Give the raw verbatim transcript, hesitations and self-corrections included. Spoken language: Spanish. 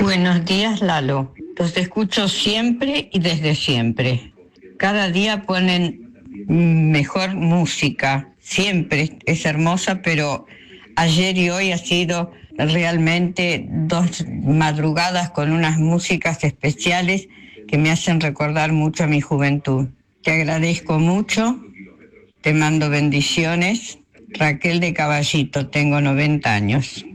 Buenos días, Lalo. Los escucho siempre y desde siempre. Cada día ponen mejor música. Siempre es hermosa, pero ayer y hoy ha sido realmente dos madrugadas con unas músicas especiales que me hacen recordar mucho a mi juventud. Te agradezco mucho, te mando bendiciones. Raquel de Caballito, tengo noventa años.